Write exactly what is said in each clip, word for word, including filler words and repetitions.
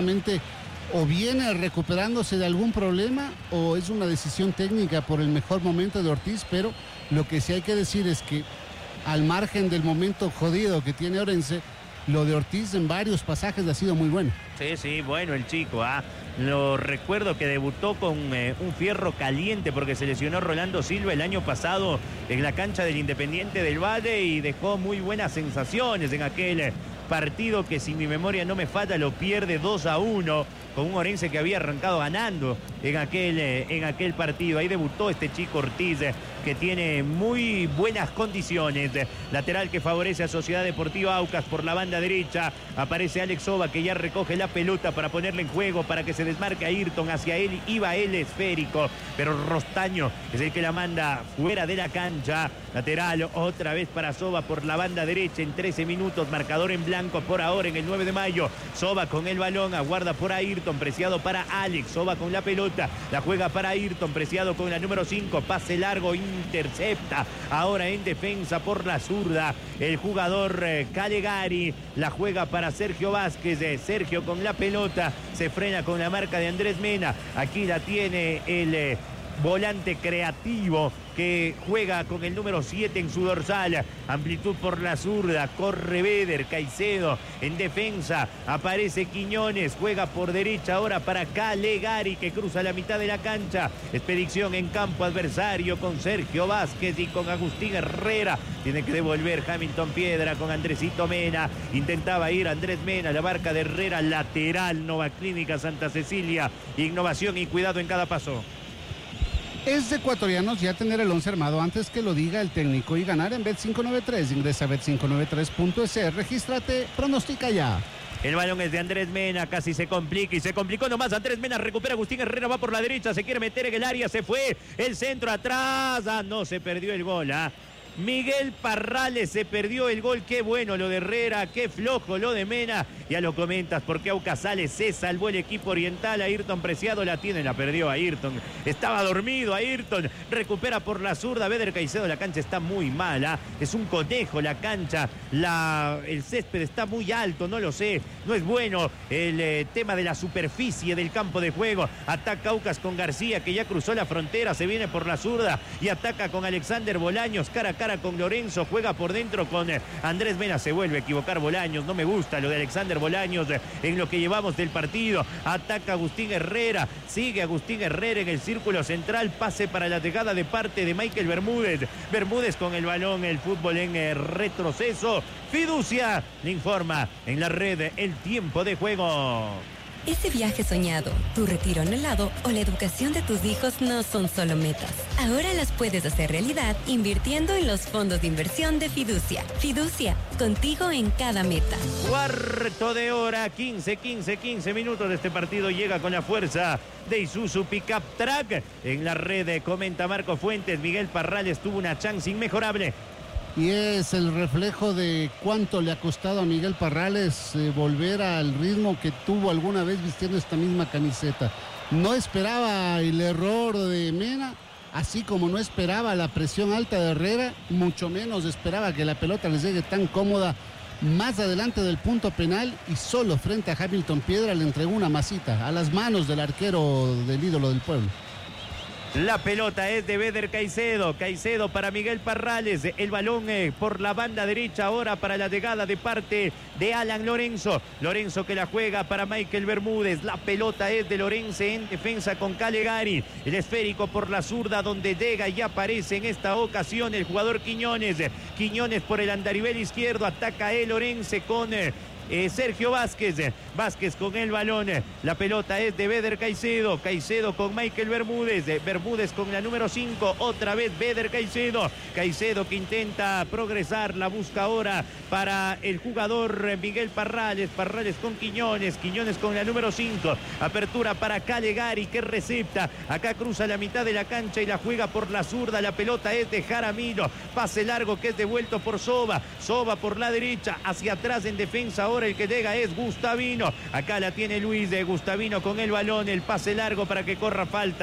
o viene recuperándose de algún problema o es una decisión técnica por el mejor momento de Ortiz, pero lo que sí hay que decir es que al margen del momento jodido que tiene Orense, lo de Ortiz en varios pasajes ha sido muy bueno. Sí, sí, bueno el chico, ¿ah? Lo recuerdo que debutó con eh, un fierro caliente porque se lesionó Rolando Silva el año pasado en la cancha del Independiente del Valle y dejó muy buenas sensaciones en aquel eh, partido que, si mi memoria no me falla, lo pierde dos a uno con un Orense que había arrancado ganando en aquel, eh, en aquel partido. Ahí debutó este chico Ortiz, eh, que tiene muy buenas condiciones. Lateral que favorece a Sociedad Deportiva Aucas por la banda derecha. Aparece Alex Soba, que ya recoge la pelota para ponerla en juego, para que se desmarque a Ayrton. Hacia él iba el esférico, pero Rostaño es el que la manda fuera de la cancha. Lateral otra vez para Soba por la banda derecha en trece minutos. Marcador en blanco por ahora en el nueve de mayo. Soba con el balón, aguarda por Ayrton, preciado para Alex. Soba con la pelota, la juega para Ayrton, preciado con la número cinco. Pase largo, intercepta ahora en defensa por la zurda el jugador eh, Calegari. La juega para Sergio Vázquez. eh, Sergio con la pelota, se frena con la marca de Andrés Mena. Aquí la tiene el eh, volante creativo que juega con el número siete en su dorsal. Amplitud por la zurda, corre Beder, Caicedo en defensa, aparece Quiñones, juega por derecha ahora para Calegari, que cruza la mitad de la cancha. Expedición en campo adversario con Sergio Vázquez y con Agustín Herrera. Tiene que devolver Hamilton Piedra con Andresito Mena. Intentaba ir Andrés Mena, la barca de Herrera, lateral. Nova Clínica Santa Cecilia, innovación y cuidado en cada paso. Es de ecuatorianos ya tener el once armado antes que lo diga el técnico y ganar en Bet cinco noventa y tres. Ingresa a bet cinco noventa y tres punto es, regístrate, pronostica ya. El balón es de Andrés Mena, casi se complica y se complicó nomás. Andrés Mena recupera, Agustín Herrera va por la derecha, se quiere meter en el área, se fue el centro atrás. Ah, no, se perdió el gol, ¿ah? Miguel Parrales se perdió el gol. Qué bueno lo de Herrera, qué flojo lo de Mena. Ya lo comentas, porque Aucas sale, se salvó el equipo oriental. Ayrton Preciado la tiene, la perdió Ayrton. Estaba dormido Ayrton, recupera por la zurda Beder Caicedo. La cancha está muy mala, es un conejo la cancha, la, el césped está muy alto, no lo sé, no es bueno el eh, tema de la superficie del campo de juego. Ataca Aucas con García, que ya cruzó la frontera, se viene por la zurda y ataca con Alexander Bolaños, cara a cara con Lorenzo, juega por dentro con eh, Andrés Mena. Se vuelve a equivocar Bolaños, no me gusta lo de Alexander Bolaños eh, en lo que llevamos del partido. Ataca Agustín Herrera, sigue Agustín Herrera en el círculo central, pase para la llegada de parte de Michael Bermúdez. Bermúdez con el balón, el fútbol en eh, retroceso. Fiducia le informa en la red el tiempo de juego. Ese viaje soñado, tu retiro anhelado o la educación de tus hijos no son solo metas. Ahora las puedes hacer realidad invirtiendo en los fondos de inversión de Fiducia. Fiducia, contigo en cada meta. Cuarto de hora, quince, quince, quince minutos de este partido. Llega con la fuerza de Isuzu Pickup Track. En la red comenta Marco Fuentes, Miguel Parrales tuvo una chance inmejorable. Y es el reflejo de cuánto le ha costado a Miguel Parrales eh, volver al ritmo que tuvo alguna vez vistiendo esta misma camiseta. No esperaba el error de Mena, así como no esperaba la presión alta de Herrera, mucho menos esperaba que la pelota les llegue tan cómoda más adelante del punto penal, y solo frente a Hamilton Piedra le entregó una masita a las manos del arquero del ídolo del pueblo. La pelota es de Beder Caicedo. Caicedo para Miguel Parrales. El balón eh, por la banda derecha ahora para la llegada de parte de Alan Lorenzo. Lorenzo que la juega para Michael Bermúdez. La pelota es de Lorenzo en defensa con Calegari. El esférico por la zurda donde llega y aparece en esta ocasión el jugador Quiñones. Quiñones por el andarivel izquierdo. Ataca el Lorenzo con... Eh, Eh, Sergio Vázquez, Vázquez con el balón, la pelota es de Beder Caicedo, Caicedo con Michael Bermúdez, Bermúdez con la número cinco, otra vez Beder Caicedo, Caicedo que intenta progresar, la busca ahora para el jugador Miguel Parrales, Parrales con Quiñones, Quiñones con la número cinco, apertura para Calegari que recepta, acá cruza la mitad de la cancha y la juega por la zurda, la pelota es de Jaramillo, pase largo que es devuelto por Soba, Soba por la derecha, hacia atrás en defensa ahora. El que llega es Gustavino. Acá la tiene Luis de Gustavino con el balón. El pase largo para que corra falta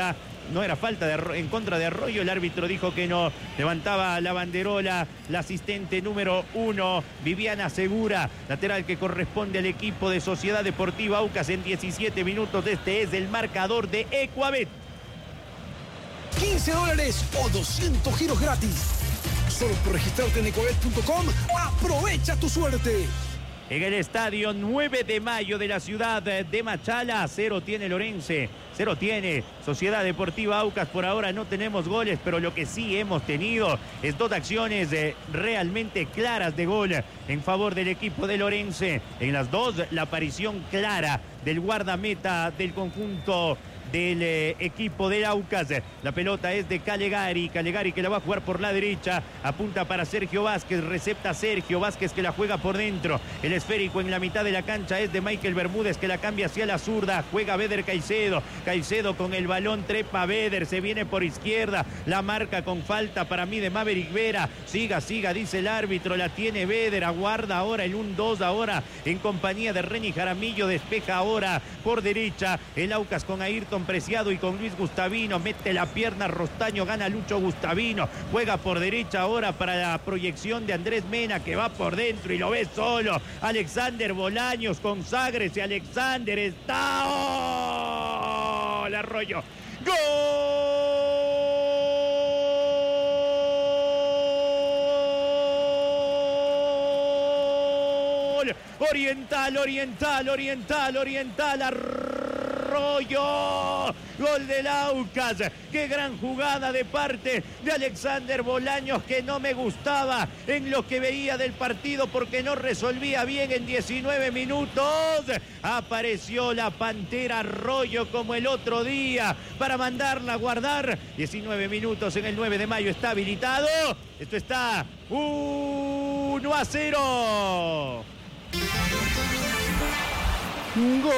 no era falta de Arroyo, en contra de Arroyo, el árbitro dijo que no, levantaba la banderola la asistente número uno, Viviana Segura, lateral que corresponde al equipo de Sociedad Deportiva Aucas en diecisiete minutos. Este es el marcador de Ecuabet. quince dólares o doscientos giros gratis. Solo por registrarte en ecuabet punto com, aprovecha tu suerte. En el estadio nueve de mayo de la ciudad de Machala, cero tiene Lorense, cero tiene Sociedad Deportiva Aucas. Por ahora no tenemos goles, pero lo que sí hemos tenido es dos acciones eh, realmente claras de gol en favor del equipo de Lorense. En las dos, la aparición clara del guardameta del conjunto del eh, equipo del Aucas. La pelota es de Calegari, Calegari que la va a jugar por la derecha, apunta para Sergio Vázquez, recepta Sergio Vázquez que la juega por dentro, el esférico en la mitad de la cancha es de Michael Bermúdez que la cambia hacia la zurda, juega Beder Caicedo, Caicedo con el balón, trepa Beder, se viene por izquierda, la marca con falta para mí de Maverick Vera, siga, siga, dice el árbitro, la tiene Beder, aguarda ahora el uno dos ahora en compañía de Reni Jaramillo, despeja ahora por derecha, el Aucas con Ayrton Preciado y con Luis Gustavino, mete la pierna Rostaño, gana Lucho Gustavino, juega por derecha ahora para la proyección de Andrés Mena que va por dentro y lo ve solo, Alexander Bolaños con Sagres y Alexander está ¡oh! El Arroyo, ¡gol! Oriental, Oriental, Oriental, Oriental, Arroyo, gol del Aucas, qué gran jugada de parte de Alexander Bolaños que no me gustaba en lo que veía del partido porque no resolvía bien en diecinueve minutos, apareció la Pantera Arroyo como el otro día para mandarla a guardar, diecinueve minutos en el nueve de mayo está habilitado, esto está uno a cero. Gol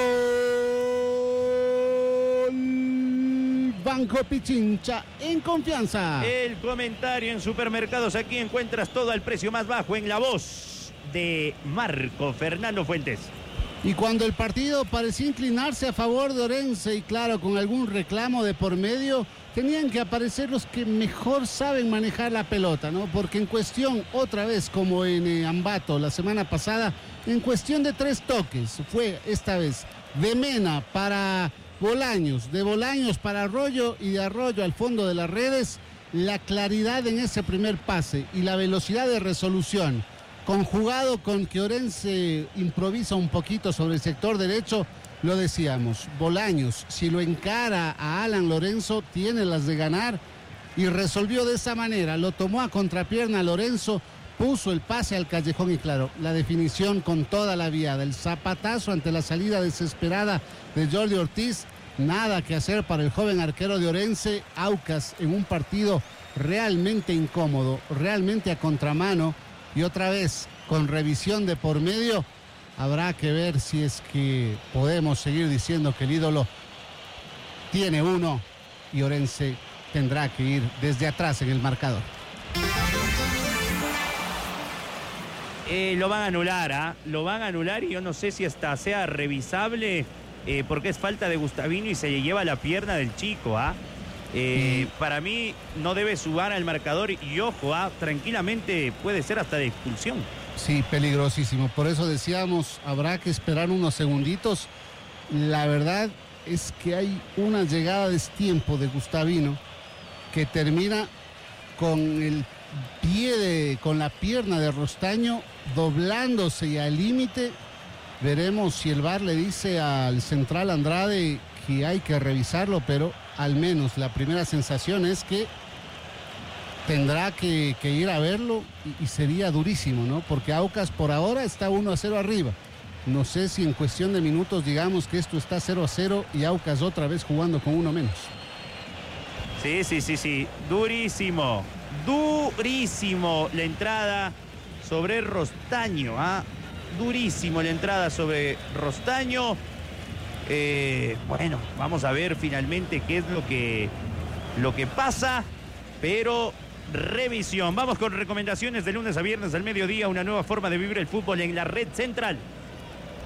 Banco Pichincha en confianza. El comentario en Supermercados, aquí encuentras todo al precio más bajo en la voz de Marco Fernando Fuentes. Y cuando el partido parecía inclinarse a favor de Orense y claro, con algún reclamo de por medio, tenían que aparecer los que mejor saben manejar la pelota, ¿no? Porque en cuestión, otra vez como en eh, Ambato la semana pasada, en cuestión de tres toques, fue esta vez de Mena para Bolaños, de Bolaños para Arroyo y de Arroyo al fondo de las redes, la claridad en ese primer pase y la velocidad de resolución, conjugado con que Orense improvisa un poquito sobre el sector derecho, lo decíamos, Bolaños, si lo encara a Alan Lorenzo, tiene las de ganar y resolvió de esa manera, lo tomó a contrapierna Lorenzo, puso el pase al callejón y claro, la definición con toda la viada, el zapatazo ante la salida desesperada de Jordi Ortiz, nada que hacer para el joven arquero de Orense, Aucas en un partido realmente incómodo, realmente a contramano y otra vez con revisión de por medio, habrá que ver si es que podemos seguir diciendo que el ídolo tiene uno y Orense tendrá que ir desde atrás en el marcador. Eh, lo van a anular, ¿ah? ¿eh? Lo van a anular y yo no sé si hasta sea revisable eh, porque es falta de Gustavino y se le lleva la pierna del chico, ¿ah? ¿eh? Eh, mm. Para mí no debe subar al marcador y ojo, ¿ah? Tranquilamente puede ser hasta de expulsión. Sí, peligrosísimo. Por eso decíamos, habrá que esperar unos segunditos. La verdad es que hay una llegada de tiempo de Gustavino que termina con el pie de, con la pierna de Rostaño doblándose y al límite. Veremos si el V A R le dice al central Andrade que hay que revisarlo, pero al menos la primera sensación es que tendrá que, que ir a verlo y, y sería durísimo, ¿no? Porque Aucas por ahora está uno a cero arriba. No sé si en cuestión de minutos digamos que esto está cero a cero y Aucas otra vez jugando con uno menos. Sí, sí, sí, sí. Durísimo. Durísimo la entrada sobre Rostaño. ¿ah? Durísimo la entrada sobre Rostaño. Eh, bueno, vamos a ver finalmente qué es lo que, lo que pasa. Pero revisión. Vamos con recomendaciones de lunes a viernes al mediodía. Una nueva forma de vivir el fútbol en la red central.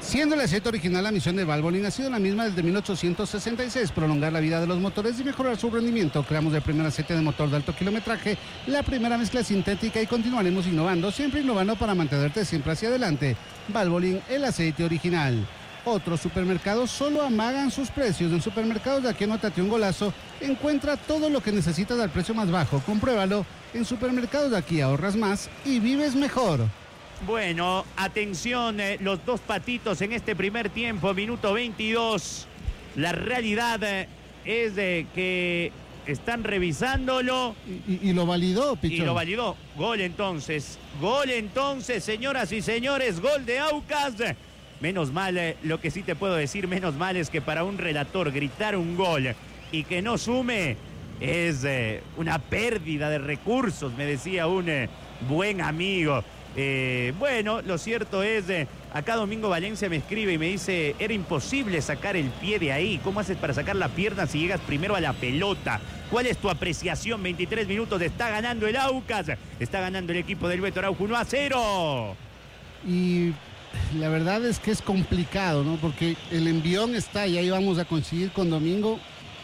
Siendo el aceite original, la misión de Valvoline ha sido la misma desde mil ochocientos sesenta y seis, prolongar la vida de los motores y mejorar su rendimiento. Creamos el primer aceite de motor de alto kilometraje, la primera mezcla sintética y continuaremos innovando, siempre innovando para mantenerte siempre hacia adelante. Valvoline, el aceite original. Otros supermercados solo amagan sus precios. En Supermercados de Aquí anótate un golazo, encuentra todo lo que necesitas al precio más bajo. Compruébalo. En Supermercados de Aquí ahorras más y vives mejor. Bueno, atención, eh, los dos patitos en este primer tiempo, minuto veintidós. La realidad eh, es de que están revisándolo. Y, y, y lo validó, Pichón. Y lo validó. Gol entonces. Gol entonces, señoras y señores. Gol de Aucas. Menos mal, eh, lo que sí te puedo decir, menos mal es que para un relator gritar un gol y que no sume es eh, una pérdida de recursos, me decía un eh, buen amigo. Eh, bueno, lo cierto es, eh, acá Domingo Valencia me escribe y me dice, era imposible sacar el pie de ahí. ¿Cómo haces para sacar la pierna si llegas primero a la pelota? ¿Cuál es tu apreciación? veintitrés minutos, está ganando el Aucas, está ganando el equipo del Beto Araujo uno a cero. Y la verdad es que es complicado, ¿no? Porque el envión está, ya íbamos a coincidir con Domingo.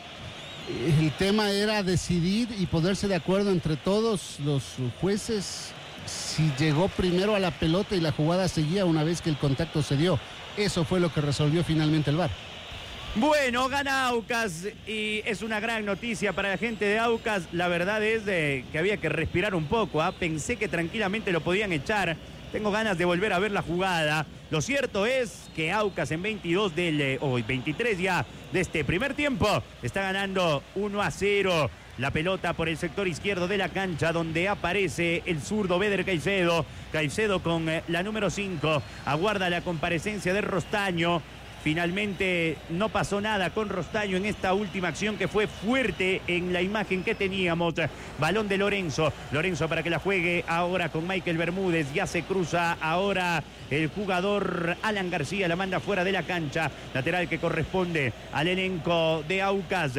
El tema era decidir y ponerse de acuerdo entre todos los jueces si llegó primero a la pelota y la jugada seguía una vez que el contacto se dio. Eso fue lo que resolvió finalmente el V A R. Bueno, gana Aucas y es una gran noticia para la gente de Aucas. La verdad es de que había que respirar un poco, ¿eh? Pensé que tranquilamente lo podían echar. Tengo ganas de volver a ver la jugada. Lo cierto es que Aucas en veintidós del, o veintitrés ya de este primer tiempo está ganando uno a cero. La pelota por el sector izquierdo de la cancha donde aparece el zurdo Beder Caicedo. Caicedo con eh, la número cinco. Aguarda la comparecencia de Rostaño. Finalmente no pasó nada con Rostaño en esta última acción que fue fuerte en la imagen que teníamos. Balón de Lorenzo. Lorenzo para que la juegue ahora con Michael Bermúdez. Ya se cruza ahora el jugador Alan García. La manda fuera de la cancha. Lateral que corresponde al elenco de Aucas.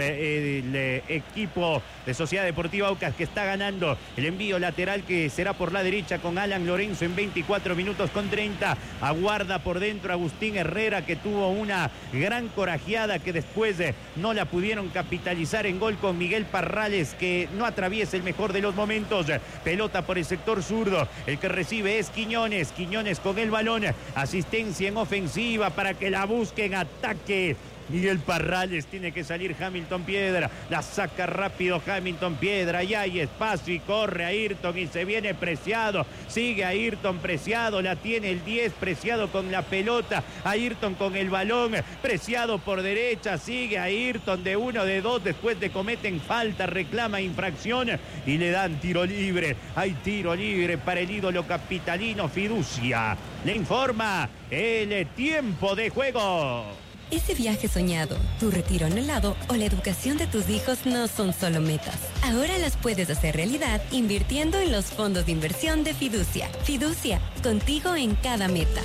El equipo de Sociedad Deportiva Aucas que está ganando el envío lateral que será por la derecha con Alan Lorenzo en veinticuatro minutos con treinta. Aguarda por dentro Agustín Herrera que tuvo una gran corajeada que después eh, no la pudieron capitalizar en gol con Miguel Parrales que no atraviesa el mejor de los momentos. Pelota por el sector zurdo. El que recibe es Quiñones. Quiñones con el balón. Asistencia en ofensiva para que la busquen. Ataque. Miguel Parrales, tiene que salir Hamilton Piedra, la saca rápido Hamilton Piedra, y hay espacio y corre Ayrton y se viene Preciado, sigue Ayrton Preciado, la tiene el diez, Preciado con la pelota, Ayrton con el balón, Preciado por derecha, sigue Ayrton de uno, de dos, después de cometen falta, reclama infracción y le dan tiro libre. Hay tiro libre para el ídolo capitalino. Fiducia le informa el tiempo de juego. Ese viaje soñado, tu retiro anhelado o la educación de tus hijos no son solo metas. Ahora las puedes hacer realidad invirtiendo en los fondos de inversión de Fiducia. Fiducia, contigo en cada meta.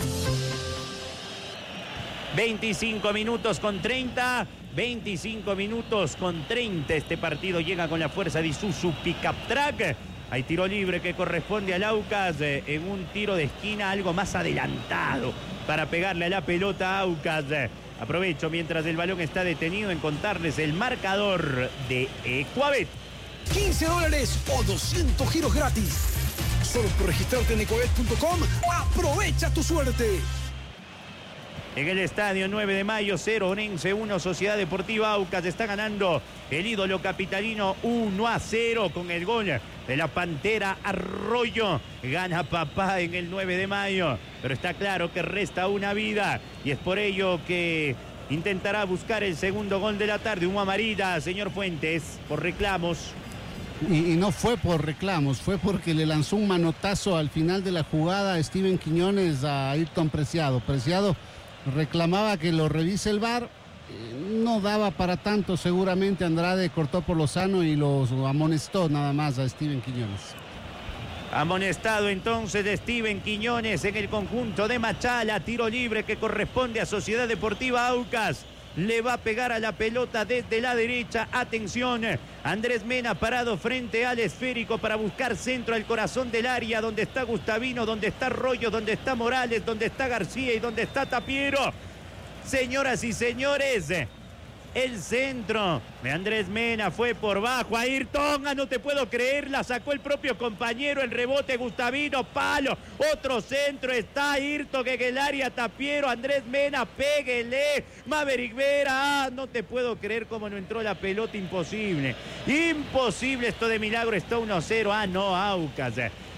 veinticinco minutos con treinta. veinticinco minutos con treinta. Este partido llega con la fuerza de Isuzu Pickup Truck. Hay tiro libre que corresponde al Aucas eh, en un tiro de esquina algo más adelantado para pegarle a la pelota a Aucas. Aprovecho mientras el balón está detenido en contarles el marcador de Ecuabet. quince dólares o doscientos giros gratis. Solo por registrarte en ecuabet punto com. Aprovecha tu suerte. En el estadio nueve de mayo, cero Orense uno, Sociedad Deportiva Aucas. Está ganando el ídolo capitalino uno a cero con el gol de la Pantera Arroyo. Gana papá en el nueve de mayo, pero está claro que resta una vida y es por ello que intentará buscar el segundo gol de la tarde. Humo amarilla, señor Fuentes, por reclamos. Y, y no fue por reclamos, fue porque le lanzó un manotazo al final de la jugada a Steven Quiñones a Ayrton Preciado. Preciado reclamaba que lo revise el V A R, no daba para tanto, seguramente Andrade cortó por lo sano y los amonestó nada más a Steven Quiñones. Amonestado entonces de Steven Quiñones en el conjunto de Machala, tiro libre que corresponde a Sociedad Deportiva Aucas. le va a pegar a la pelota desde la derecha. Atención, Andrés Mena parado frente al esférico para buscar centro al corazón del área, donde está Gustavino, donde está Royo, donde está Morales, donde está García y donde está Tapiero. Señoras y señores, el centro de Andrés Mena fue por bajo. Ayrton, no te puedo creer, la sacó el propio compañero, el rebote Gustavino, palo, otro centro, está Ayrton en el área, Tapiero, Andrés Mena, péguele, Maverick Vera, ah, no te puedo creer cómo no entró la pelota, imposible, imposible, esto de milagro, está uno a cero, ah no, Aucas.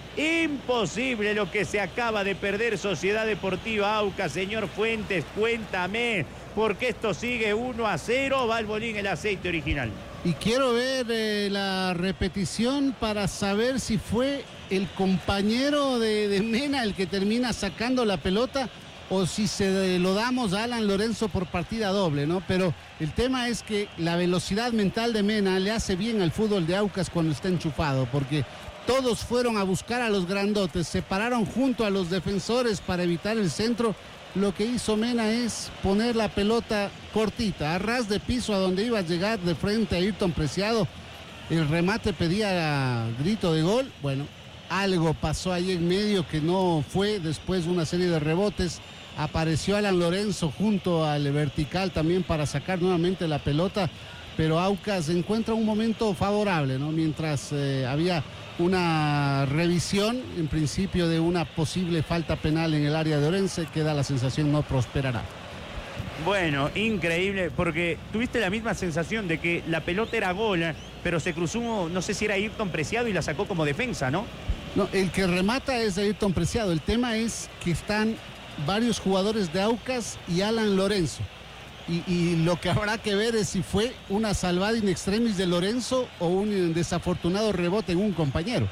Imposible lo que se acaba de perder Sociedad Deportiva Aucas. Señor Fuentes, cuéntame, porque esto sigue uno a cero, va el bolín el aceite original. Y quiero ver eh, la repetición para saber si fue el compañero de, de Mena el que termina sacando la pelota o si se lo damos a Alan Lorenzo por partida doble, ¿no? Pero el tema es que la velocidad mental de Mena le hace bien al fútbol de Aucas cuando está enchufado, porque todos fueron a buscar a los grandotes, se pararon junto a los defensores para evitar el centro. Lo que hizo Mena es poner la pelota cortita, a ras de piso, a donde iba a llegar de frente a Ayrton Preciado. El remate pedía grito de gol. Bueno, algo pasó ahí en medio que no fue. Después de una serie de rebotes, apareció Alan Lorenzo junto al vertical también para sacar nuevamente la pelota. Pero Aucas encuentra un momento favorable, ¿no? Mientras eh, había una revisión, en principio, de una posible falta penal en el área de Orense, que da la sensación no prosperará. Bueno, increíble, porque tuviste la misma sensación de que la pelota era gol, pero se cruzó, no sé si era Ayrton Preciado y la sacó como defensa, ¿no? No, el que remata es Ayrton Preciado. El tema es que están varios jugadores de Aucas y Alan Lorenzo. Y, y lo que habrá que ver es si fue una salvada in extremis de Lorenzo o un desafortunado rebote en un compañero.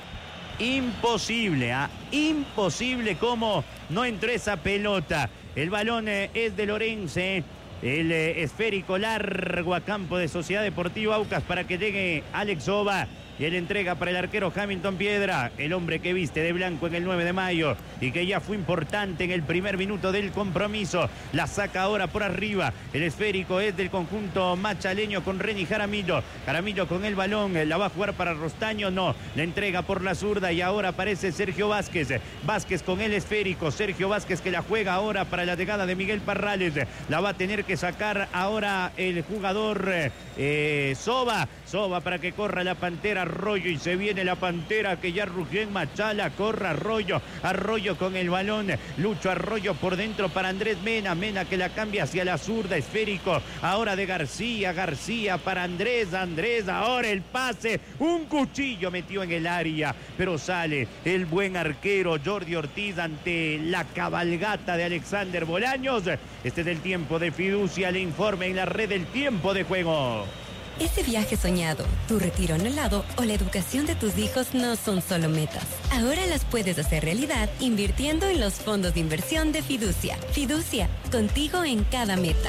Imposible, ¿ah? Imposible cómo no entró esa pelota. El balón eh, es de Lorense. El eh, esférico largo a campo de Sociedad Deportiva Aucas para que llegue Alex Ova. Y él entrega para el arquero Hamilton Piedra, el hombre que viste de blanco en el nueve de mayo y que ya fue importante en el primer minuto del compromiso. La saca ahora por arriba. El esférico es del conjunto machaleño con Reni Jaramillo. Jaramillo con el balón, la va a jugar para Rostaño, no. La entrega por la zurda y ahora aparece Sergio Vázquez. Vázquez con el esférico. Sergio Vázquez que la juega ahora para la llegada de Miguel Parrales. La va a tener que sacar ahora el jugador eh, Soba. Soba para que corra la Pantera Arroyo y se viene la Pantera que ya rugió en Machala. Corra Arroyo, Arroyo con el balón. Lucho Arroyo por dentro para Andrés Mena. Mena que la cambia hacia la zurda, esférico. Ahora de García, García para Andrés. Andrés, ahora el pase. Un cuchillo metió en el área, pero sale el buen arquero Jordi Ortiz ante la cabalgata de Alexander Bolaños. Este es el tiempo de fiducia. Le informe en la red del tiempo de juego. Ese viaje soñado, tu retiro anhelado o la educación de tus hijos no son solo metas. Ahora las puedes hacer realidad invirtiendo en los fondos de inversión de Fiducia. Fiducia, contigo en cada meta.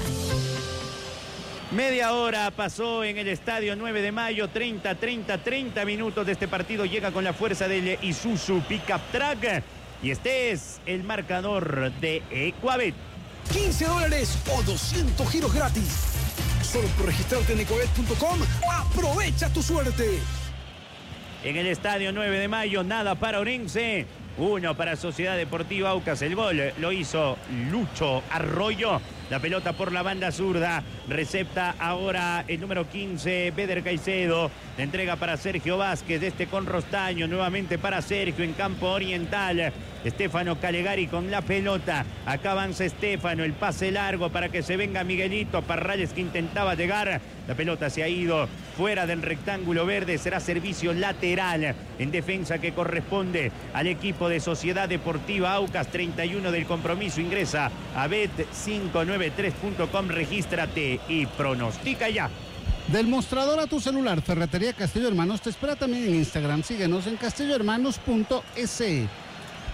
Media hora pasó en el estadio nueve de mayo, treinta, treinta, treinta minutos de este partido. Llega con la fuerza del Isuzu Pickup Truck. Y este es el marcador de Ecuabet. quince dólares o doscientos giros gratis. Solo por registrarte en ecuabet punto com, aprovecha tu suerte. En el estadio nueve de mayo, nada para Orense, uno para Sociedad Deportiva Aucas. El gol lo hizo Lucho Arroyo. La pelota por la banda zurda. Recepta ahora el número quince, Beder Caicedo. La entrega para Sergio Vázquez. Este con Rostaño. Nuevamente para Sergio en campo oriental. Estefano Calegari con la pelota. Acá avanza Estefano. El pase largo para que se venga Miguelito. Parrales que intentaba llegar. La pelota se ha ido fuera del rectángulo verde. Será servicio lateral en defensa que corresponde al equipo de Sociedad Deportiva Aucas. treinta y uno del compromiso. Ingresa a bet cinco nueve tres punto com. Regístrate y pronostica ya. Del mostrador a tu celular, Ferretería Castillo Hermanos te espera también en Instagram. Síguenos en castillo hermanos punto es.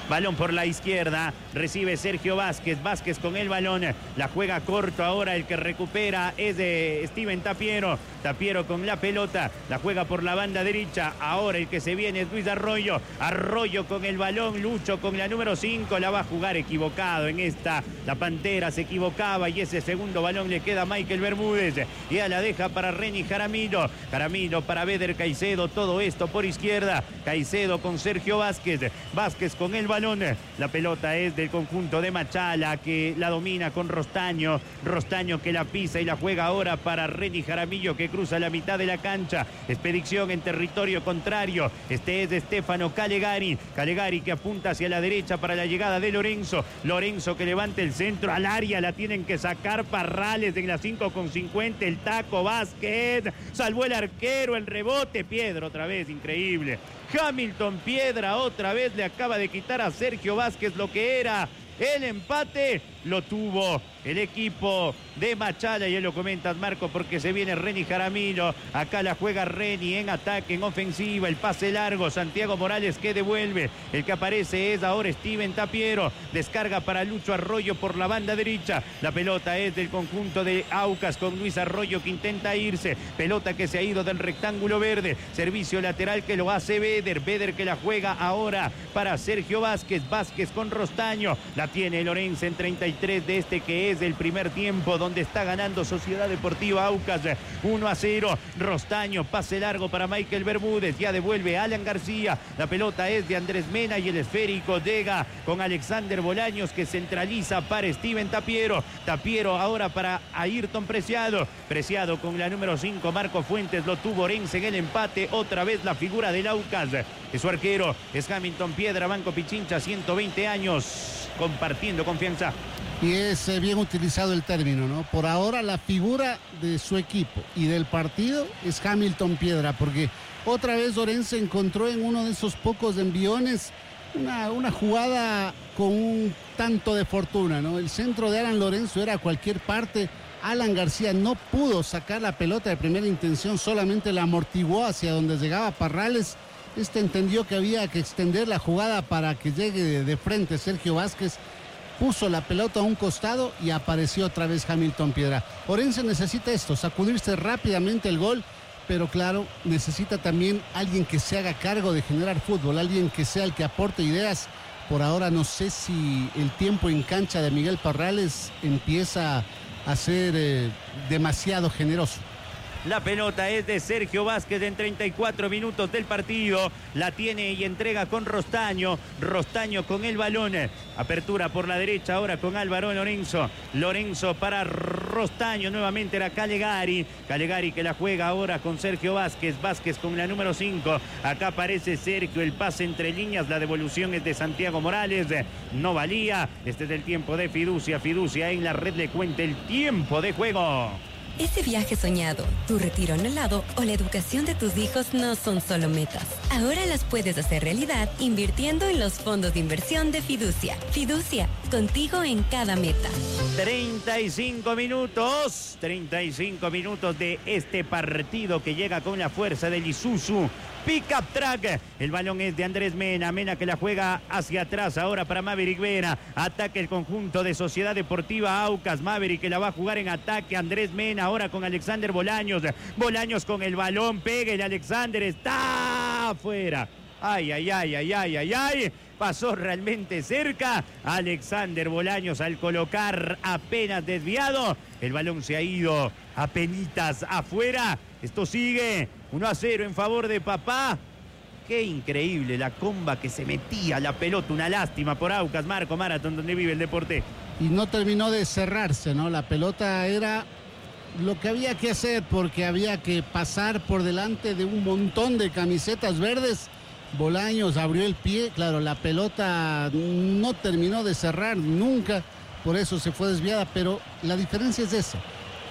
Balón por la izquierda, recibe Sergio Vázquez, Vázquez con el balón, la juega corto ahora, el que recupera es de Steven Tapiero, Tapiero con la pelota, la juega por la banda derecha, ahora el que se viene es Luis Arroyo, Arroyo con el balón, Lucho con la número cinco, la va a jugar equivocado en esta, la Pantera se equivocaba y ese segundo balón le queda a Michael Bermúdez, ya la deja para Reni Jaramillo, Jaramillo para Beder Caicedo, todo esto por izquierda, Caicedo con Sergio Vázquez, Vázquez con el balón, la pelota es del conjunto de Machala que la domina con Rostaño, Rostaño que la pisa y la juega ahora para Reni Jaramillo que cruza la mitad de la cancha, expedición en territorio contrario, este es de Stefano Calegari, Calegari que apunta hacia la derecha para la llegada de Lorenzo, Lorenzo que levanta el centro al área, la tienen que sacar Parrales en la cinco con cincuenta, el taco Vázquez, salvó el arquero, el rebote, Piedra otra vez, increíble. Hamilton Piedra otra vez le acaba de quitar a Sergio Vázquez lo que era el empate, lo tuvo el equipo de Machala y él lo comentas, Marco, porque se viene Reni Jaramillo, acá la juega Reni en ataque, en ofensiva, el pase largo, Santiago Morales que devuelve, el que aparece es ahora Steven Tapiero, descarga para Lucho Arroyo por la banda derecha, la pelota es del conjunto de Aucas con Luis Arroyo que intenta irse, pelota que se ha ido del rectángulo verde, servicio lateral que lo hace Beder, Beder que la juega ahora para Sergio Vázquez, Vázquez con Rostaño, la tiene Lorenzo en treinta y tres de este que es del primer tiempo donde está ganando Sociedad Deportiva Aucas uno a cero, Rostaño, pase largo para Michael Bermúdez, ya devuelve Alan García, la pelota es de Andrés Mena y el esférico llega con Alexander Bolaños que centraliza para Steven Tapiero, Tapiero ahora para Ayrton Preciado, Preciado con la número cinco, Marco Fuentes, lo tuvo Orense en el empate, otra vez la figura del Aucas, es su arquero, es Hamilton Piedra, Banco Pichincha, ciento veinte años, compartiendo confianza. Y es eh, bien utilizado el término, ¿no? Por ahora la figura de su equipo y del partido es Hamilton Piedra, porque otra vez Orense encontró en uno de esos pocos enviones una, una jugada con un tanto de fortuna, ¿no? El centro de Alan Lorenzo era a cualquier parte, Alan García no pudo sacar la pelota de primera intención, solamente la amortiguó hacia donde llegaba Parrales. Este entendió que había que extender la jugada para que llegue de, de frente Sergio Vázquez, puso la pelota a un costado y apareció otra vez Hamilton Piedra. Orense necesita esto, sacudirse rápidamente el gol, pero claro, necesita también alguien que se haga cargo de generar fútbol, alguien que sea el que aporte ideas. Por ahora no sé si el tiempo en cancha de Miguel Parrales empieza a ser eh, demasiado generoso. La pelota es de Sergio Vázquez en treinta y cuatro minutos del partido. La tiene y entrega con Rostaño. Rostaño con el balón. Apertura por la derecha ahora con Álvaro Lorenzo. Lorenzo para Rostaño. Nuevamente era Calegari. Calegari que la juega ahora con Sergio Vázquez. Vázquez con la número cinco. Acá aparece Sergio. El pase entre líneas. La devolución es de Santiago Morales. No valía. Este es el tiempo de Fiducia. Fiducia en la red le cuenta el tiempo de juego. Ese viaje soñado, tu retiro anhelado o la educación de tus hijos no son solo metas. Ahora las puedes hacer realidad invirtiendo en los fondos de inversión de Fiducia. Fiducia, contigo en cada meta. treinta y cinco minutos, treinta y cinco minutos de este partido que llega con la fuerza del Isuzu Pickup Track. El balón es de Andrés Mena, Mena que la juega hacia atrás ahora para Maverick Vera. Ataque el conjunto de Sociedad Deportiva Aucas. Maverick que la va a jugar en ataque. Andrés Mena ahora con Alexander Bolaños. Bolaños con el balón, pegue el Alexander, está afuera. Ay, ay, ay, ay, ay, ay, ay. Pasó realmente cerca. Alexander Bolaños al colocar apenas desviado. El balón se ha ido apenitas afuera. Esto sigue uno a cero en favor de Papá. Qué increíble la comba que se metía la pelota. Una lástima por Aucas, Marco Maratón, donde vive el deporte. Y no terminó de cerrarse, ¿no? La pelota era lo que había que hacer porque había que pasar por delante de un montón de camisetas verdes. Bolaños abrió el pie, claro, la pelota no terminó de cerrar nunca, por eso se fue desviada, pero la diferencia es esa.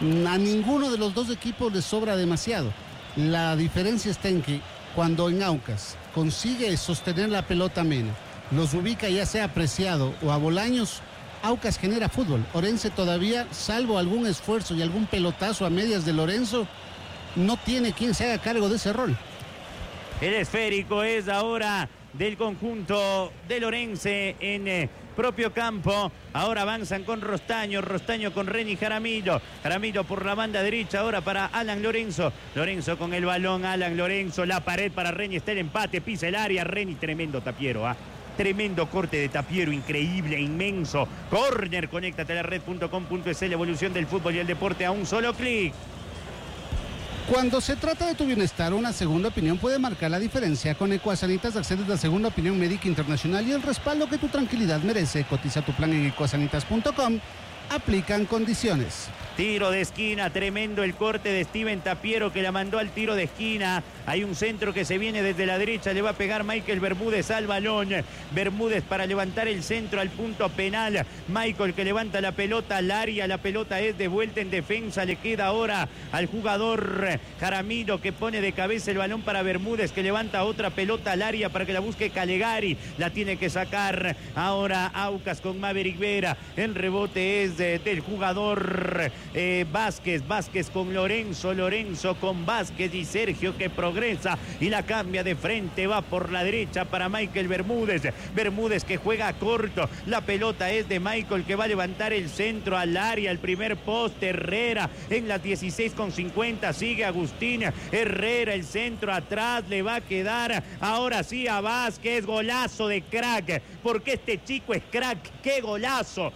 A ninguno de los dos equipos les sobra demasiado. La diferencia está en que cuando en Aucas consigue sostener la pelota Mena, los ubica ya sea Preciado o a Bolaños, Aucas genera fútbol. Orense todavía, salvo algún esfuerzo y algún pelotazo a medias de Lorenzo, no tiene quien se haga cargo de ese rol. El esférico es ahora del conjunto de Lorense en eh, propio campo. Ahora avanzan con Rostaño, Rostaño con Reni Jaramillo, Jaramillo por la banda derecha ahora para Alan Lorenzo, Lorenzo con el balón, Alan Lorenzo, la pared para Reni, está el empate, pisa el área, Reni, tremendo tapiero, ¿ah? ¿eh? Tremendo corte de tapiero, increíble, inmenso. Corner, conéctate a la red punto com punto es, la evolución del fútbol y el deporte a un solo clic. Cuando se trata de tu bienestar, una segunda opinión puede marcar la diferencia. Con Ecuasanitas accedes a la segunda opinión médica internacional y el respaldo que tu tranquilidad merece. Cotiza tu plan en ecuasanitas punto com. Aplican condiciones. Tiro de esquina, tremendo el corte de Steven Tapiero que la mandó al tiro de esquina. Hay un centro que se viene desde la derecha, le va a pegar Michael Bermúdez al balón. Bermúdez para levantar el centro al punto penal. Michael que levanta la pelota al área, la pelota es de vuelta en defensa. Le queda ahora al jugador Jaramillo que pone de cabeza el balón para Bermúdez que levanta otra pelota al área para que la busque Calegari. La tiene que sacar ahora Aucas con Maverick Vera. El rebote es de, del jugador Eh, Vázquez, Vázquez con Lorenzo, Lorenzo con Vázquez y Sergio que progresa y la cambia de frente, va por la derecha para Michael Bermúdez, Bermúdez que juega corto, la pelota es de Michael que va a levantar el centro al área, el primer poste, Herrera en las dieciséis con cincuenta, sigue Agustín Herrera, el centro atrás, le va a quedar ahora sí a Vázquez, golazo de crack, porque este chico es crack, qué golazo,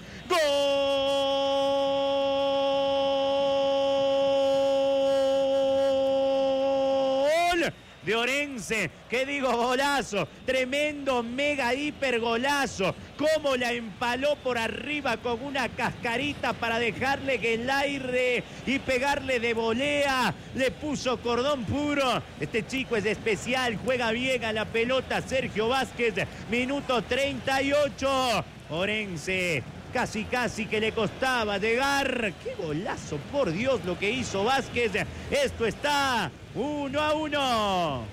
¡gol! De Orense, que digo golazo, tremendo mega hiper golazo, cómo la empaló por arriba con una cascarita para dejarle que el aire y pegarle de volea, le puso cordón puro, este chico es especial, juega bien a la pelota, Sergio Vázquez, minuto treinta y ocho, Orense. Casi, casi que le costaba llegar. ¡Qué golazo! Por Dios lo que hizo Vázquez. Esto está uno a uno.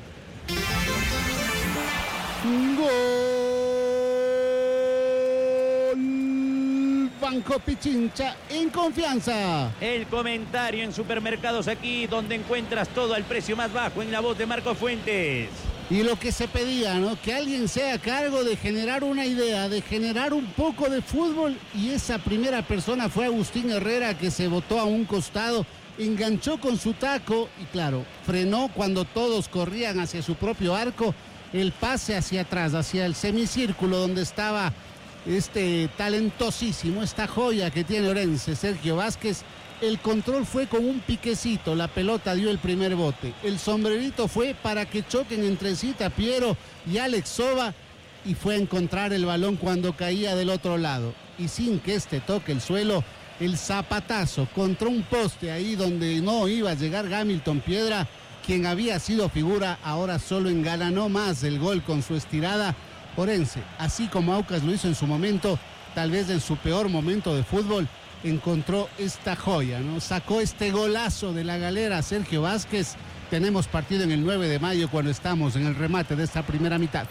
Gol. Banco Pichincha en confianza. El comentario en Supermercados Aquí, donde encuentras todo al precio más bajo, en la voz de Marco Fuentes. Y lo que se pedía, ¿no? Que alguien sea a cargo de generar una idea, de generar un poco de fútbol. Y esa primera persona fue Agustín Herrera, que se botó a un costado, enganchó con su taco y, claro, frenó cuando todos corrían hacia su propio arco. El pase hacia atrás, hacia el semicírculo donde estaba este talentosísimo, esta joya que tiene Orense, Sergio Vázquez. El control fue con un piquecito, la pelota dio el primer bote. El sombrerito fue para que choquen entre sí Tapiero y Alex Soba y fue a encontrar el balón cuando caía del otro lado. Y sin que este toque el suelo, el zapatazo contra un poste ahí donde no iba a llegar Hamilton Piedra, quien había sido figura, ahora solo engalanó más el gol con su estirada. Orense, así como Aucas lo hizo en su momento, tal vez en su peor momento de fútbol, encontró esta joya, ¿no? Sacó este golazo de la galera Sergio Vázquez. Tenemos partido en el nueve de mayo cuando estamos en el remate de esta primera mitad.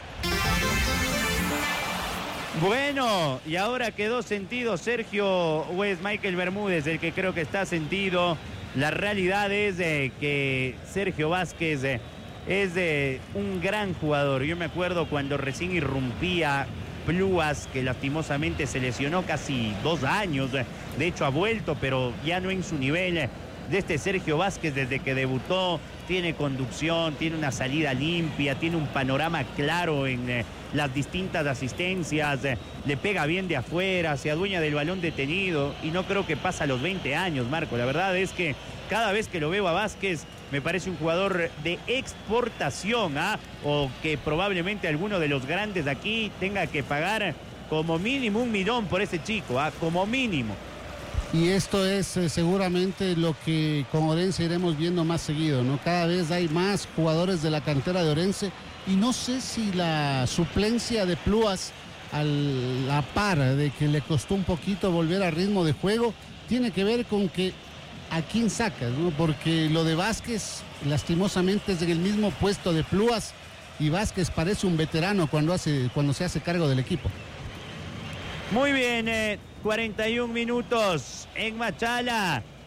Bueno, y ahora quedó sentido Sergio, o es Michael Bermúdez el que creo que está sentido. La realidad es de que Sergio Vázquez eh, es de un gran jugador. Yo me acuerdo cuando recién irrumpía Pluas, que lastimosamente se lesionó casi dos años, de hecho ha vuelto, pero ya no en su nivel. De este Sergio Vázquez desde que debutó, tiene conducción, tiene una salida limpia, tiene un panorama claro en eh, las distintas asistencias, eh, le pega bien de afuera, se adueña del balón detenido y no creo que pasa los veinte años, Marco. La verdad es que cada vez que lo veo a Vázquez me parece un jugador de exportación, ¿ah? O que probablemente alguno de los grandes de aquí tenga que pagar como mínimo un millón por ese chico, ¿ah? Como mínimo. Y esto es eh, seguramente lo que con Orense iremos viendo más seguido, ¿no? Cada vez hay más jugadores de la cantera de Orense y no sé si la suplencia de Pluas a la par de que le costó un poquito volver a ritmo de juego tiene que ver con que a quién sacas, ¿no? Porque lo de Vázquez lastimosamente es en el mismo puesto de Pluas y Vázquez parece un veterano cuando, hace, cuando se hace cargo del equipo. Muy bien, eh, cuarenta y un minutos en Machala.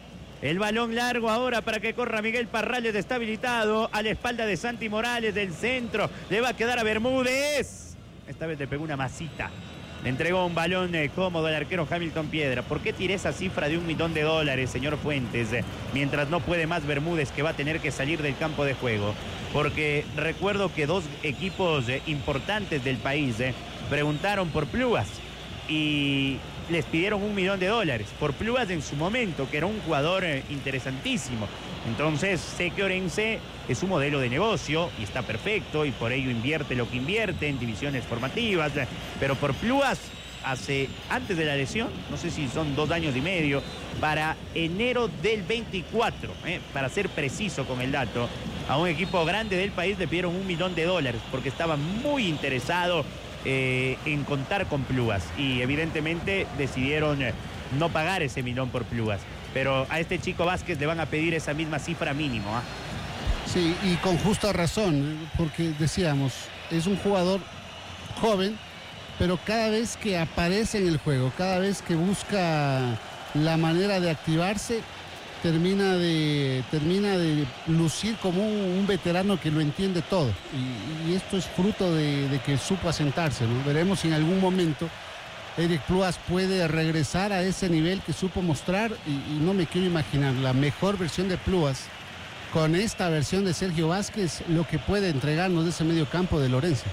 El balón largo ahora para que corra Miguel Parrales, deshabilitado a la espalda de Santi Morales del centro. Le va a quedar a Bermúdez. Esta vez le pegó una masita. Le entregó un balón eh, cómodo al arquero Hamilton Piedra. ¿Por qué tiré esa cifra de un millón de dólares, señor Fuentes? Eh, mientras no puede más Bermúdez, que va a tener que salir del campo de juego. Porque recuerdo que dos equipos eh, importantes del país eh, preguntaron por Pluas y les pidieron un millón de dólares por Pluas en su momento, que era un jugador eh, interesantísimo. Entonces sé que Orense es un modelo de negocio y está perfecto y por ello invierte lo que invierte en divisiones formativas, pero por Pluas hace, antes de la lesión, no sé si son dos años y medio, para enero del veinticuatro, eh, para ser preciso con el dato, a un equipo grande del país le pidieron un millón de dólares porque estaba muy interesado eh, en contar con Pluas y evidentemente decidieron eh, no pagar ese millón por Pluas. Pero a este Chico Vázquez le van a pedir esa misma cifra mínimo. ¿eh? Sí, y con justa razón, porque decíamos, es un jugador joven, pero cada vez que aparece en el juego, cada vez que busca la manera de activarse, termina de, termina de lucir como un, un veterano que lo entiende todo. Y, y esto es fruto de, de que supo asentarse, ¿no? Veremos si en algún momento Eric Pluas puede regresar a ese nivel que supo mostrar y, y no me quiero imaginar la mejor versión de Pluas con esta versión de Sergio Vázquez, lo que puede entregarnos de ese medio campo de Lorenzo.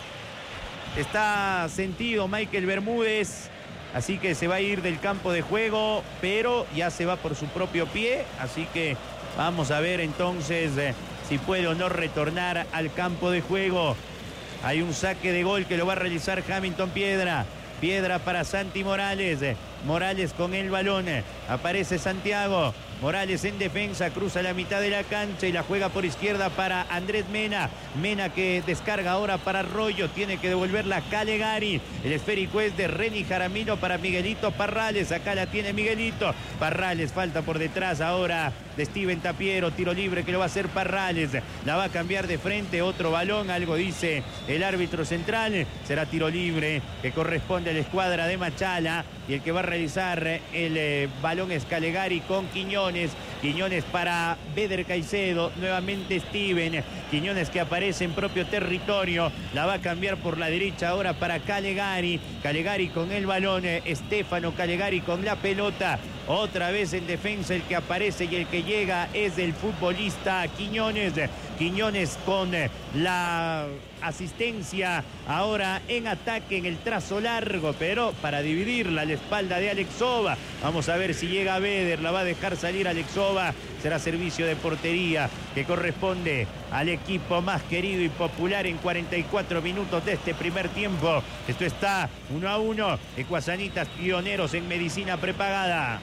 Está sentido Michael Bermúdez, así que se va a ir del campo de juego, pero ya se va por su propio pie, así que vamos a ver entonces eh, si puede o no retornar al campo de juego. Hay un saque de gol que lo va a realizar Hamilton Piedra. Piedra para Santi Morales. Morales con el balón. Aparece Santiago. Morales en defensa, cruza la mitad de la cancha y la juega por izquierda para Andrés Mena. Mena que descarga ahora para Arroyo, tiene que devolverla a Calegari. El esférico es de Reni Jaramillo para Miguelito Parrales. Acá la tiene Miguelito. Parrales, falta por detrás ahora de Steven Tapiero. Tiro libre que lo va a hacer Parrales. La va a cambiar de frente, otro balón, algo dice el árbitro central. Será tiro libre que corresponde a la escuadra de Machala. Y el que va a realizar el eh, balón es Calegari con Quiñones. Quiñones para Beder Caicedo, nuevamente Steven. Quiñones que aparece en propio territorio, la va a cambiar por la derecha ahora para Calegari. Calegari con el balón, Estefano Calegari con la pelota. Otra vez en defensa el que aparece y el que llega es el futbolista Quiñones. Quiñones con la asistencia ahora en ataque en el trazo largo, pero para dividirla a la espalda de Alexova. Vamos a ver si llega Beder, la va a dejar salir Alexova. Será servicio de portería que corresponde al equipo más querido y popular en cuarenta y cuatro minutos de este primer tiempo. Esto está uno a uno. Ecuasanitas pioneros en medicina prepagada.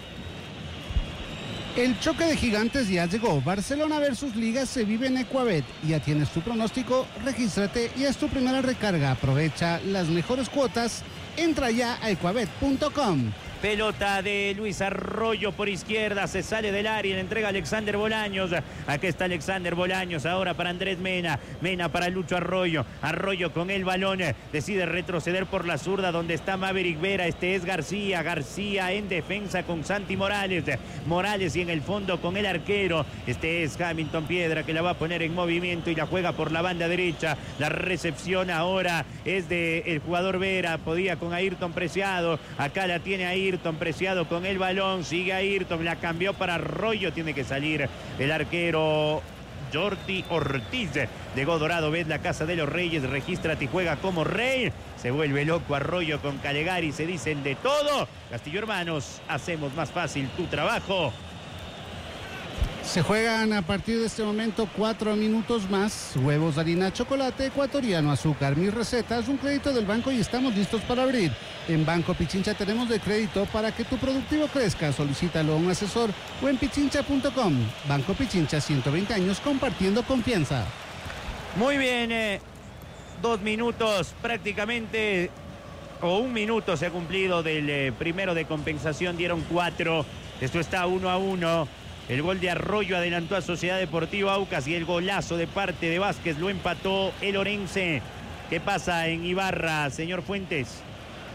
El choque de gigantes ya llegó. Barcelona versus Liga se vive en Ecuabet. Ya tienes tu pronóstico, regístrate y haz tu primera recarga. Aprovecha las mejores cuotas. Entra ya a ecuabet punto com. Pelota de Luis Arroyo por izquierda, se sale del área, le entrega a Alexander Bolaños. Aquí está Alexander Bolaños ahora para Andrés Mena. Mena para Lucho Arroyo. Arroyo con el balón, decide retroceder por la zurda donde está Maverick Vera. Este es García. García en defensa con Santi Morales. Morales y en el fondo con el arquero. Este es Hamilton Piedra que la va a poner en movimiento y la juega por la banda derecha. La recepción ahora es del jugador Vera. Podía con Ayrton Preciado. Acá la tiene ahí Ayrton Preciado con el balón, sigue Ayrton, la cambió para Arroyo, tiene que salir el arquero Jordi Ortiz. Llegó Dorado, ves la casa de los Reyes, regístrate y juega como rey. Se vuelve loco Arroyo con Calegari, se dicen de todo. Castillo Hermanos, hacemos más fácil tu trabajo. Se juegan a partir de este momento cuatro minutos más. Huevos de harina, chocolate ecuatoriano, azúcar, mis recetas, un crédito del banco y estamos listos para abrir. En Banco Pichincha tenemos de crédito para que tu productivo crezca. Solicítalo a un asesor o en pichincha punto com. Banco Pichincha, ciento veinte años compartiendo confianza. Muy bien, eh, dos minutos prácticamente, o un minuto se ha cumplido del eh, primero de compensación, dieron cuatro. Esto está uno a uno. El gol de Arroyo adelantó a Sociedad Deportiva Aucas y el golazo de parte de Vázquez lo empató el Orense. ¿Qué pasa en Ibarra, señor Fuentes?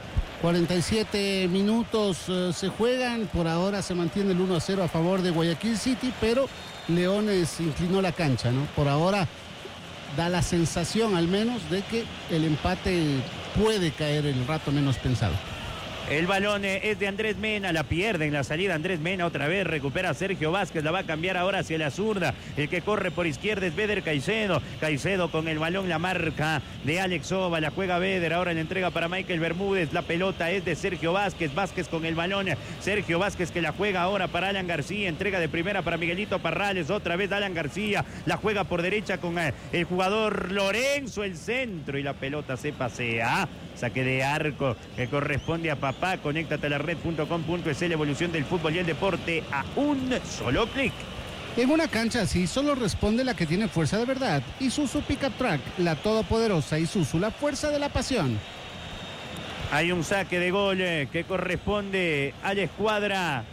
cuarenta y siete minutos eh, se juegan, por ahora se mantiene el uno a cero a favor de Guayaquil City, pero Leones inclinó la cancha, ¿no? Por ahora da la sensación al menos de que el empate puede caer el rato menos pensado. El balón es de Andrés Mena, la pierde en la salida Andrés Mena, otra vez recupera Sergio Vázquez, la va a cambiar ahora hacia la zurda, el que corre por izquierda es Beder Caicedo, Caicedo con el balón, la marca de Alex Ova, la juega Beder, ahora la entrega para Michael Bermúdez, la pelota es de Sergio Vázquez, Vázquez con el balón, Sergio Vázquez que la juega ahora para Alan García, entrega de primera para Miguelito Parrales, otra vez Alan García, la juega por derecha con el jugador Lorenzo, el centro y la pelota se pasea. Saque de arco que corresponde a Papá. Conéctate a la red punto com punto es la evolución del fútbol y el deporte a un solo clic. En una cancha así solo responde la que tiene fuerza de verdad. Isuzu Pickup Truck, la todopoderosa Isuzu, la fuerza de la pasión. Hay un saque de gol que corresponde a la escuadra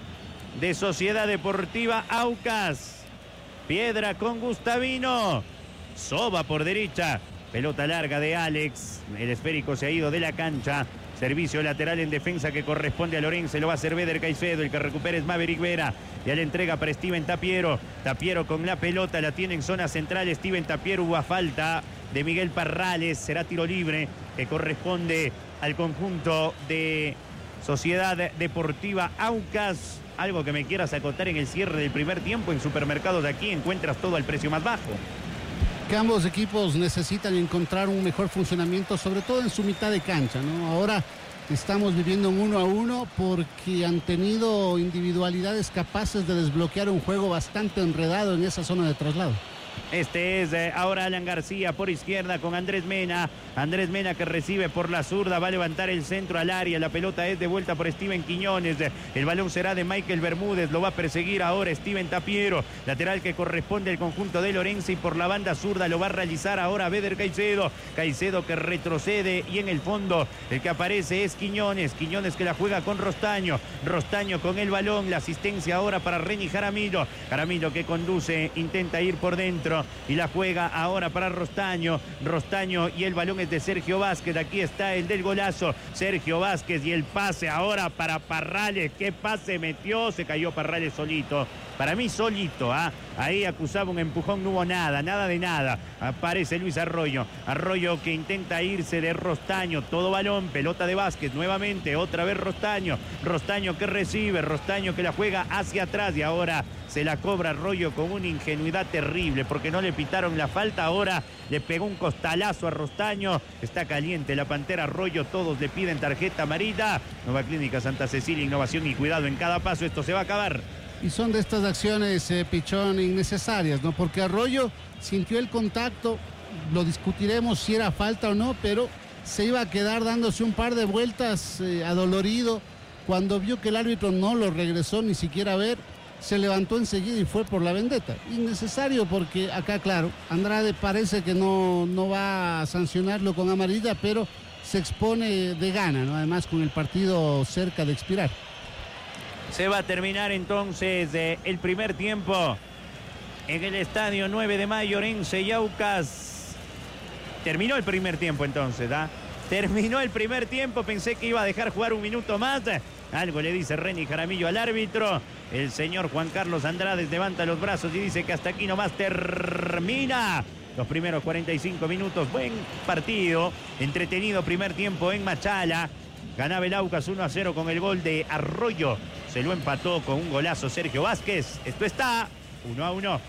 de Sociedad Deportiva Aucas. Piedra con Gustavino. Soba por derecha. Pelota larga de Alex. El esférico se ha ido de la cancha. Servicio lateral en defensa que corresponde a Lorenzo. Lo va a hacer Beder Caicedo. El que recupera es Maverick Vera. Ya le entrega para Steven Tapiero. Tapiero con la pelota. La tiene en zona central. Steven Tapiero. Hubo falta de Miguel Parrales. Será tiro libre que corresponde al conjunto de Sociedad Deportiva Aucas. Algo que me quieras acotar en el cierre del primer tiempo. En supermercados de aquí encuentras todo al precio más bajo. Que ambos equipos necesitan encontrar un mejor funcionamiento, sobre todo en su mitad de cancha, ¿no? Ahora estamos viviendo un uno a uno porque han tenido individualidades capaces de desbloquear un juego bastante enredado en esa zona de traslado. Este es eh, ahora Alan García por izquierda con Andrés Mena. Andrés Mena que recibe por la zurda, va a levantar el centro al área. La pelota es de vuelta por Steven Quiñones. El balón será de Michael Bermúdez, lo va a perseguir ahora Steven Tapiero. Lateral que corresponde al conjunto de Lorenzo y por la banda zurda lo va a realizar ahora Beder Caicedo. Caicedo que retrocede y en el fondo el que aparece es Quiñones. Quiñones que la juega con Rostaño. Rostaño con el balón, la asistencia ahora para Reni Jaramillo. Jaramillo que conduce, intenta ir por dentro. Y la juega ahora para Rostaño. Rostaño y el balón es de Sergio Vázquez. Aquí está el del golazo. Sergio Vázquez y el pase ahora para Parrales. ¿Qué pase metió? Se cayó Parrales solito. Para mí solito, ¿ah? ¿eh? Ahí acusaba un empujón, no hubo nada, nada de nada. Aparece Luis Arroyo. Arroyo que intenta irse de Rostaño. Todo balón, pelota de Vázquez. Nuevamente, otra vez Rostaño. Rostaño que recibe, Rostaño que la juega hacia atrás. Y ahora se la cobra Arroyo con una ingenuidad terrible porque no le pitaron la falta. Ahora le pegó un costalazo a Rostaño. Está caliente la Pantera Arroyo. Todos le piden tarjeta amarilla. Nueva Clínica Santa Cecilia, innovación y cuidado en cada paso. Esto se va a acabar. Y son de estas acciones, eh, Pichón, innecesarias, ¿no? Porque Arroyo sintió el contacto, lo discutiremos si era falta o no, pero se iba a quedar dándose un par de vueltas eh, adolorido. Cuando vio que el árbitro no lo regresó ni siquiera a ver, se levantó enseguida y fue por la vendetta. Innecesario porque acá, claro, Andrade parece que no, no va a sancionarlo con amarilla, pero se expone de gana, ¿no? Además con el partido cerca de expirar. Se va a terminar entonces eh, el primer tiempo en el estadio nueve de mayo, Orense y Aucas. Terminó el primer tiempo entonces, ¿ah? Terminó el primer tiempo, pensé que iba a dejar jugar un minuto más. Algo le dice Reni Jaramillo al árbitro. El señor Juan Carlos Andrade levanta los brazos y dice que hasta aquí nomás termina los primeros cuarenta y cinco minutos. Buen partido, entretenido primer tiempo en Machala. Ganaba el Aucas uno a cero con el gol de Arroyo. Se lo empató con un golazo Sergio Vázquez. Esto está uno a uno.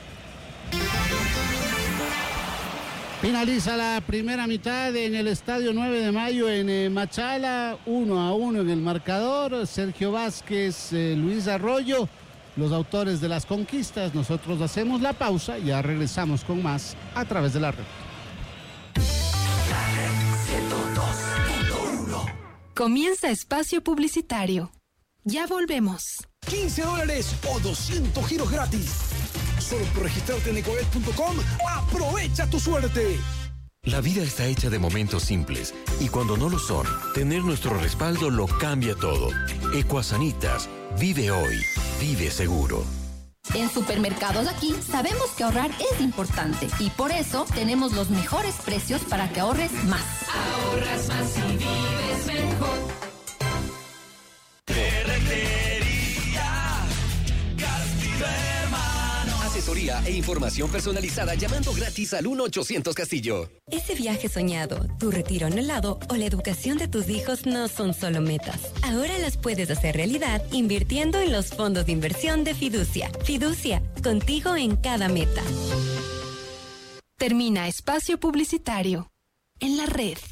Finaliza la primera mitad en el estadio nueve de mayo en eh, Machala. uno a uno en el marcador. Sergio Vázquez, eh, Luis Arroyo, los autores de las conquistas. Nosotros hacemos la pausa y ya regresamos con más a través de la red. Comienza espacio publicitario. Ya volvemos. quince dólares o doscientos giros gratis. Solo por registrarte en ecovet punto com, aprovecha tu suerte. La vida está hecha de momentos simples y cuando no lo son, tener nuestro respaldo lo cambia todo. Ecuasanitas, vive hoy, vive seguro. En Supermercados Aquí sabemos que ahorrar es importante y por eso tenemos los mejores precios para que ahorres más. Ahorras más y vives mejor. asesoría e información personalizada llamando gratis al uno ochocientos Castillo. Ese viaje soñado, tu retiro anhelado o la educación de tus hijos no son solo metas. Ahora las puedes hacer realidad invirtiendo en los fondos de inversión de Fiducia. Fiducia, contigo en cada meta. Termina espacio publicitario. En la red.